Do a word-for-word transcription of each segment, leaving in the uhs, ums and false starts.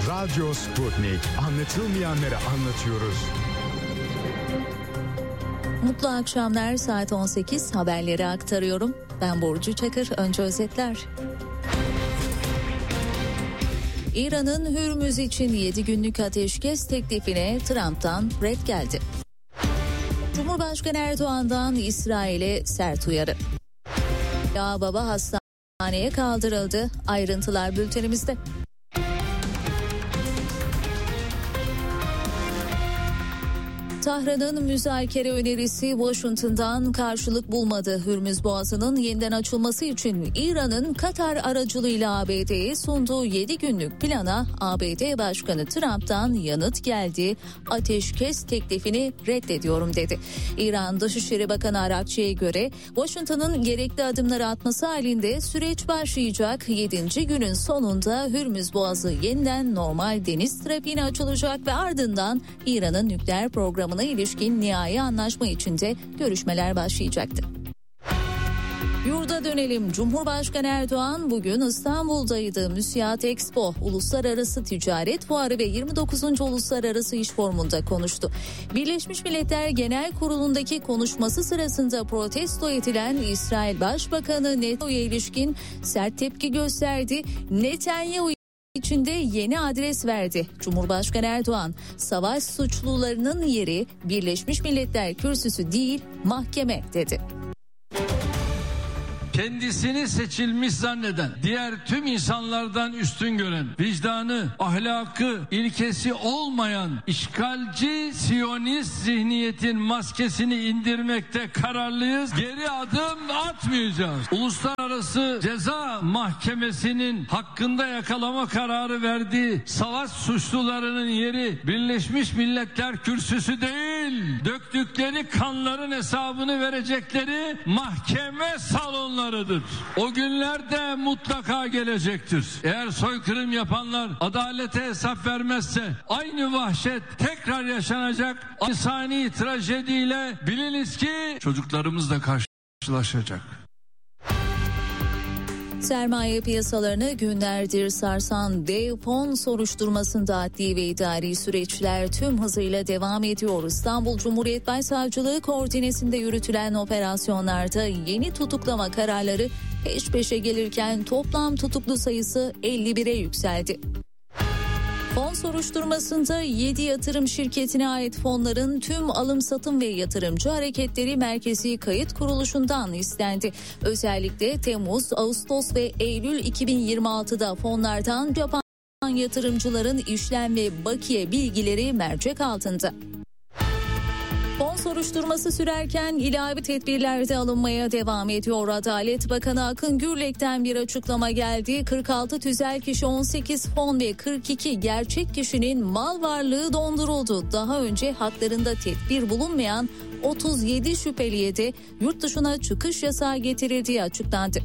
Radyo Sputnik. Anlatılmayanları anlatıyoruz. Mutlu akşamlar, saat on sekiz, haberleri aktarıyorum. Ben Burcu Çakır. Önce özetler. İran'ın Hürmüz için yedi günlük ateşkes teklifine Trump'tan red geldi. Cumhurbaşkanı Erdoğan'dan İsrail'e sert uyarı. Ya baba hastaneye kaldırıldı. Ayrıntılar bültenimizde. Tahran'ın müzakere önerisi Washington'dan karşılık bulmadı. Hürmüz Boğazı'nın yeniden açılması için İran'ın Katar aracılığıyla A B D'ye sunduğu yedi günlük plana A B D Başkanı Trump'tan yanıt geldi. Ateşkes teklifini reddediyorum dedi. İran Dışişleri Bakanı Arakçı'ya göre Washington'ın gerekli adımları atması halinde süreç başlayacak. yedinci günün sonunda Hürmüz Boğazı yeniden normal deniz trafiğine açılacak ve ardından İran'ın nükleer programını ilişkin nihai anlaşma içinde görüşmeler başlayacaktı. Yurda dönelim. Cumhurbaşkanı Erdoğan bugün İstanbul'daydı. Müsiat Expo, Uluslararası Ticaret Fuarı ve yirmi dokuzuncu Uluslararası İş Forumu'nda konuştu. Birleşmiş Milletler Genel Kurulu'ndaki konuşması sırasında protesto edilen İsrail Başbakanı Netanyahu'ya ilişkin sert tepki gösterdi. Netanyahu içinde yeni adres verdi. Cumhurbaşkanı Erdoğan, savaş suçlularının yeri Birleşmiş Milletler Kürsüsü değil, mahkeme dedi. Kendisini seçilmiş zanneden, diğer tüm insanlardan üstün gören, vicdanı, ahlakı, ilkesi olmayan işgalci Siyonist zihniyetin maskesini indirmekte kararlıyız. Geri adım atmayacağız. Uluslararası Ceza Mahkemesi'nin hakkında yakalama kararı verdiği savaş suçlularının yeri Birleşmiş Milletler Kürsüsü değil, döktükleri kanların hesabını verecekleri mahkeme salonları. O günler de mutlaka gelecektir. Eğer soykırım yapanlar adalete hesap vermezse aynı vahşet tekrar yaşanacak. İnsani trajediyle biliniz ki çocuklarımız da karşılaşacak. Sermaye piyasalarını günlerdir sarsan dev fon soruşturmasında adli ve idari süreçler tüm hızıyla devam ediyor. İstanbul Cumhuriyet Başsavcılığı koordinesinde yürütülen operasyonlarda yeni tutuklama kararları peş peşe gelirken toplam tutuklu sayısı elli bire yükseldi. Fon soruşturmasında yedi yatırım şirketine ait fonların tüm alım satım ve yatırımcı hareketleri Merkezi Kayıt Kuruluşu'ndan istendi. Özellikle Temmuz, Ağustos ve Eylül iki bin yirmi altıda fonlardan yapan yatırımcıların işlem ve bakiye bilgileri mercek altında. Fon soruşturması sürerken ilave tedbirler de alınmaya devam ediyor. Adalet Bakanı Akın Gürlek'ten bir açıklama geldi. kırk altı tüzel kişi, on sekiz fon ve kırk iki gerçek kişinin mal varlığı donduruldu. Daha önce haklarında tedbir bulunmayan otuz yedi şüpheliye de yurt dışına çıkış yasağı getirildiği açıklandı.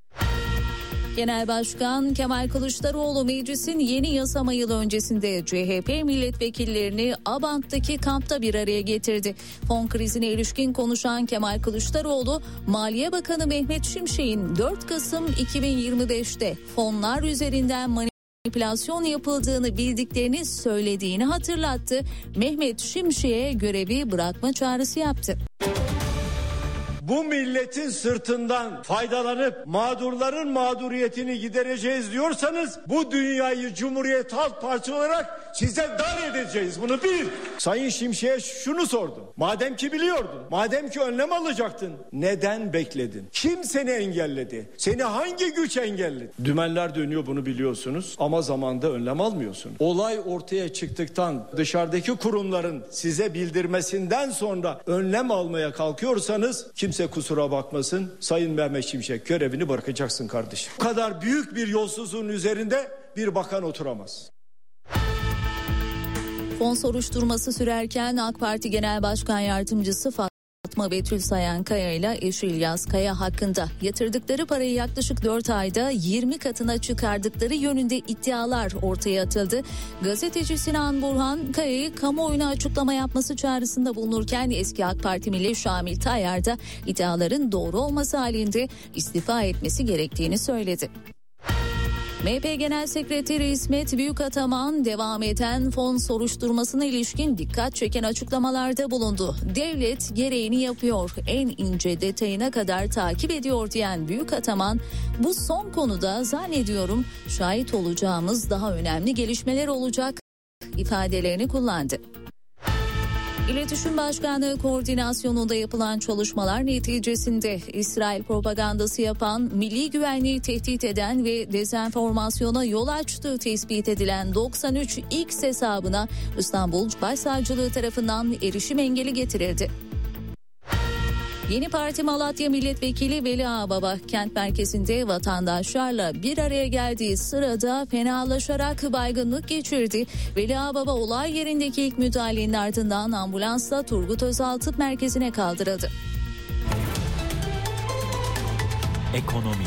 Genel Başkan Kemal Kılıçdaroğlu meclisin yeni yasama yılı öncesinde C H P milletvekillerini Abant'taki kampta bir araya getirdi. Fon krizine ilişkin konuşan Kemal Kılıçdaroğlu, Maliye Bakanı Mehmet Şimşek'in dört Kasım iki bin yirmi beşte fonlar üzerinden manipülasyon yapıldığını bildiklerini söylediğini hatırlattı. Mehmet Şimşek'e görevi bırakma çağrısı yaptı. Bu milletin sırtından faydalanıp mağdurların mağduriyetini gidereceğiz diyorsanız bu dünyayı Cumhuriyet Halk Partisi olarak size dar edeceğiz. Bunu bil. Sayın Şimşek'e şunu sordum. Madem ki biliyordun, madem ki önlem alacaktın, neden bekledin? Kim seni engelledi? Seni hangi güç engelledi? Dümenler dönüyor, bunu biliyorsunuz ama zamanda önlem almıyorsunuz. Olay ortaya çıktıktan, dışarıdaki kurumların size bildirmesinden sonra önlem almaya kalkıyorsanız kimse kusura bakmasın, Sayın Mehmet Şimşek görevini bırakacaksın kardeşim. Bu kadar büyük bir yolsuzluğun üzerinde bir bakan oturamaz. Fon soruşturması sürerken AK Parti Genel Başkan Yardımcısı Fatma Betül Sayankaya ile eşi İlyas Kaya hakkında yatırdıkları parayı yaklaşık dört ayda yirmi katına çıkardıkları yönünde iddialar ortaya atıldı. Gazeteci Sinan Burhan Kaya'yı kamuoyuna açıklama yapması çağrısında bulunurken eski AK Parti Milli Şamil Tayyar da iddiaların doğru olması halinde istifa etmesi gerektiğini söyledi. M H P Genel Sekreteri İsmet Büyükataman devam eden fon soruşturmasına ilişkin dikkat çeken açıklamalarda bulundu. Devlet gereğini yapıyor, en ince detayına kadar takip ediyor diyen Büyükataman, bu son konuda zannediyorum şahit olacağımız daha önemli gelişmeler olacak ifadelerini kullandı. İletişim Başkanlığı koordinasyonunda yapılan çalışmalar neticesinde İsrail propagandası yapan, milli güvenliği tehdit eden ve dezenformasyona yol açtığı tespit edilen doksan üç X hesabına İstanbul Başsavcılığı tarafından erişim engeli getirildi. Yeni Parti Malatya Milletvekili Veli Ağbaba kent merkezinde vatandaşlarla bir araya geldiği sırada fenalaşarak baygınlık geçirdi. Veli Ağbaba olay yerindeki ilk müdahalenin ardından ambulansla Turgut Özal Tıp Merkezi'ne kaldırıldı. Ekonomi.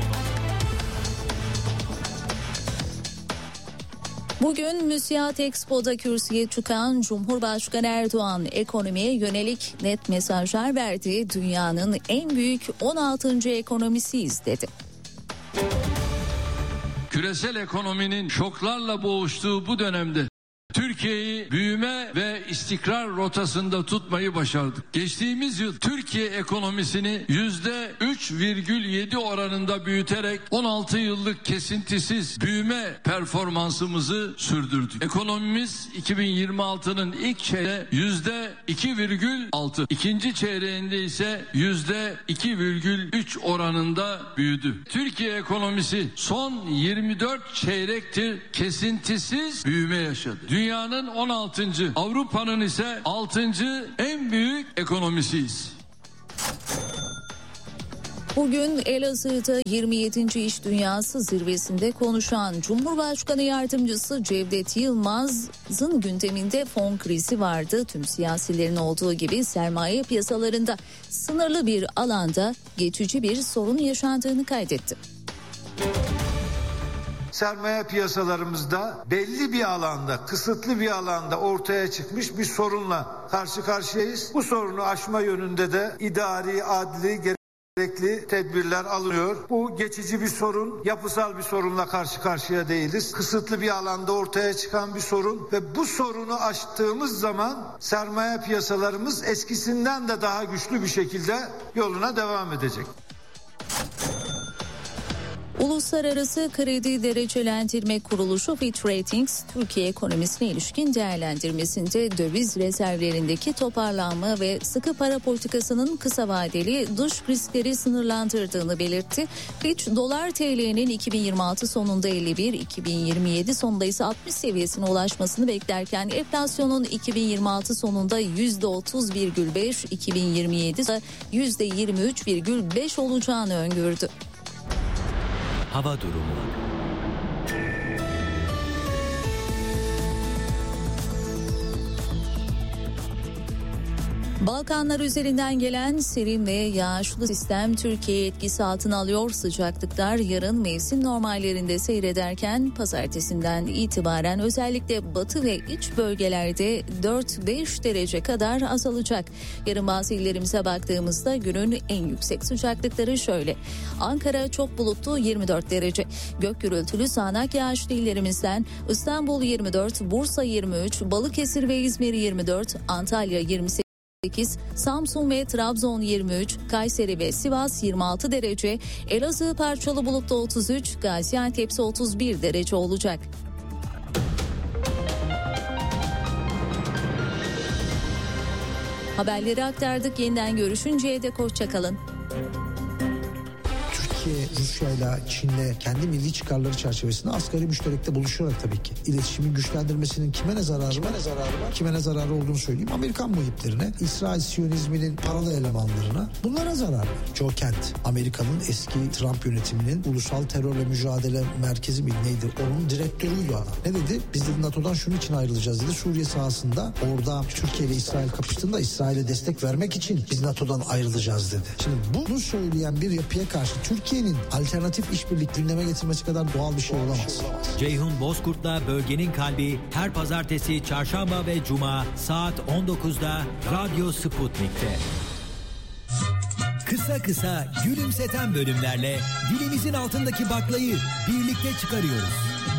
Bugün Müsiat Expo'da kürsüye çıkan Cumhurbaşkanı Erdoğan ekonomiye yönelik net mesajlar verdi. Dünyanın en büyük on altıncı ekonomisiyiz dedi. Küresel ekonominin şoklarla boğuştuğu bu dönemde Türkiye'yi büyüme ve istikrar rotasında tutmayı başardık. Geçtiğimiz yıl Türkiye ekonomisini yüzde üç virgül yedi oranında büyüterek on altı yıllık kesintisiz büyüme performansımızı sürdürdük. Ekonomimiz iki bin yirmi altının ilk çeyreğinde yüzde iki virgül altı, ikinci çeyreğinde ise yüzde iki virgül üç oranında büyüdü. Türkiye ekonomisi son yirmi dört çeyrektir kesintisiz büyüme yaşadı. Dünyanın on altıncı, Avrupa'nın ise altıncı en büyük ekonomisiyiz. Bugün Elazığ'da yirmi yedinci İş Dünyası Zirvesi'nde konuşan Cumhurbaşkanı Yardımcısı Cevdet Yılmaz'ın gündeminde fon krizi vardı. Tüm siyasilerin olduğu gibi sermaye piyasalarında sınırlı bir alanda geçici bir sorun yaşandığını kaydetti. Sermaye piyasalarımızda belli bir alanda, kısıtlı bir alanda ortaya çıkmış bir sorunla karşı karşıyayız. Bu sorunu aşma yönünde de idari, adli, gerekli tedbirler alınıyor. Bu geçici bir sorun, yapısal bir sorunla karşı karşıya değiliz. Kısıtlı bir alanda ortaya çıkan bir sorun ve bu sorunu aştığımız zaman sermaye piyasalarımız eskisinden de daha güçlü bir şekilde yoluna devam edecek. Uluslararası Kredi Derecelendirme Kuruluşu Fitch Ratings, Türkiye ekonomisine ilişkin değerlendirmesinde döviz rezervlerindeki toparlanma ve sıkı para politikasının kısa vadeli dış riskleri sınırlandırdığını belirtti. Fitch, dolar T L'nin iki bin yirmi altı sonunda elli bir, iki bin yirmi yedi sonunda ise altmış seviyesine ulaşmasını beklerken enflasyonun iki bin yirmi altı sonunda yüzde otuz virgül beş, iki bin yirmi yedide yüzde yirmi üç virgül beş olacağını öngördü. Hava durumu. Balkanlar üzerinden gelen serin ve yağışlı sistem Türkiye'yi etkisi altına alıyor. Sıcaklıklar yarın mevsim normallerinde seyrederken pazartesinden itibaren özellikle batı ve iç bölgelerde dört beş derece kadar azalacak. Yarın bazı illerimize baktığımızda günün en yüksek sıcaklıkları şöyle. Ankara çok bulutlu yirmi dört derece. Gök gürültülü sağanak yağışlı illerimizden İstanbul yirmi dört, Bursa yirmi üç, Balıkesir ve İzmir yirmi dört, Antalya yirmi sekiz, Samsun ve Trabzon yirmi üç, Kayseri ve Sivas yirmi altı derece, Elazığ parçalı bulutlu otuz üç, Gaziantep ise otuz bir derece olacak. Haberleri aktardık. Yeniden görüşünceye dek hoşça kalın. Türkiye, Rusya'yla, Çin'le kendi milli çıkarları çerçevesinde asgari müşterekte buluşarak tabii ki iletişimin güçlendirmesinin kime ne zararı kime var? Ne zararı var? Kime ne zararı olduğunu söyleyeyim. Amerikan muhitlerine, İsrail Siyonizminin paralı elemanlarına bunlara zarar var. Joe Kent, Amerika'nın eski Trump yönetiminin ulusal terörle mücadele merkezi mi neydi? Onun direktörüydü adam. Ne dedi? Biz dedi NATO'dan şunun için ayrılacağız dedi. Suriye sahasında orada Türkiye ile İsrail kapıştığında İsrail'e destek vermek için biz NATO'dan ayrılacağız dedi. Şimdi bunu söyleyen bir yapıya karşı Türkiye'nin alternatif işbirlik gündeme getirmesi kadar doğal bir şey olamaz. Ceyhun Bozkurt'la Bölgenin Kalbi her pazartesi, çarşamba ve cuma saat on dokuzda Radyo Sputnik'te. kısa kısa gülümseten bölümlerle dilimizin altındaki baklayı birlikte çıkarıyoruz.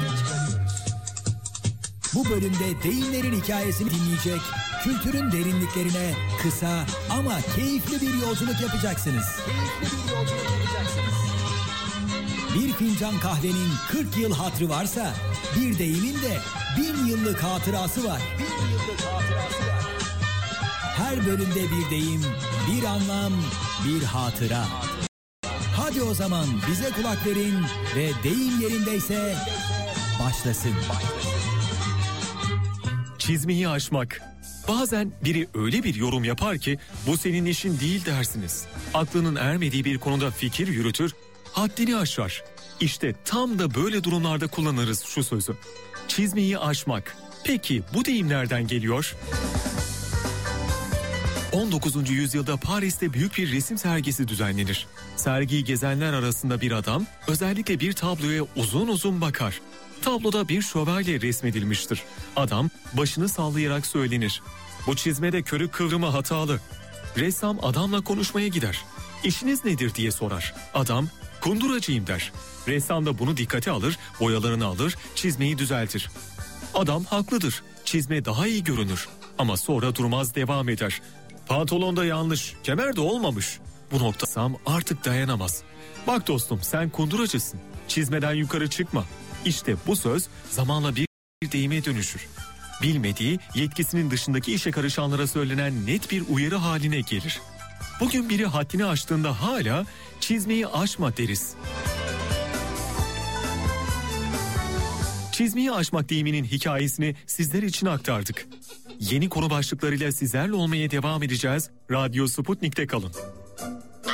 Bu bölümde deyimlerin hikayesini dinleyecek, kültürün derinliklerine kısa ama keyifli bir yolculuk yapacaksınız. Keyifli bir yolculuk yapacaksınız. Bir fincan kahvenin kırk yıl hatırı varsa, bir deyimin de bin yıllık hatırası var. Bin yıllık hatırası var. Her bölümde bir deyim, bir anlam, bir hatıra. Hadi o zaman bize kulak verin ve deyim yerindeyse başlasın. Çizmeyi aşmak. Bazen biri öyle bir yorum yapar ki bu senin işin değil dersiniz. Aklının ermediği bir konuda fikir yürütür, haddini aşar. İşte tam da böyle durumlarda kullanırız şu sözü. Çizmeyi aşmak. Peki bu deyim nereden geliyor? on dokuzuncu yüzyılda Paris'te büyük bir resim sergisi düzenlenir. Sergiyi gezenler arasında bir adam özellikle bir tabloya uzun uzun bakar. Tabloda bir şövalye resmedilmiştir. Adam başını sallayarak söylenir. Bu çizmede körük kıvrımı hatalı. Ressam adamla konuşmaya gider. İşiniz nedir diye sorar. Adam kunduracıyım der. Ressam da bunu dikkate alır, boyalarını alır, çizmeyi düzeltir. Adam haklıdır. Çizme daha iyi görünür. Ama sonra durmaz devam eder. Pantolonda yanlış, kemer de olmamış. Bu nokta Sam artık dayanamaz. Bak dostum sen kunduracısın. Çizmeden yukarı çıkma. İşte bu söz zamanla bir deyime dönüşür. Bilmediği, yetkisinin dışındaki işe karışanlara söylenen net bir uyarı haline gelir. Bugün biri haddini aştığında hala çizmeyi aşma deriz. Çizmeyi aşmak deyiminin hikayesini sizler için aktardık. Yeni konu başlıklarıyla sizlerle olmaya devam edeceğiz. Radyo Sputnik'te kalın.